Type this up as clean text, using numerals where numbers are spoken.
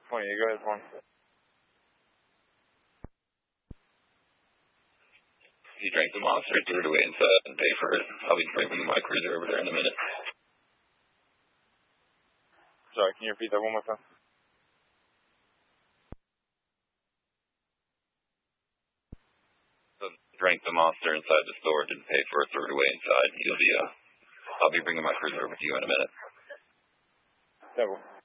20, you go ahead, 20. He drank the monster, threw it away inside, and pay for it. I'll be bringing my cruiser over there in a minute. Sorry, can you repeat that one more time? Drank the monster inside the store, didn't pay for it, threw it away inside. I'll be bringing my cruiser over to you in a minute. That will.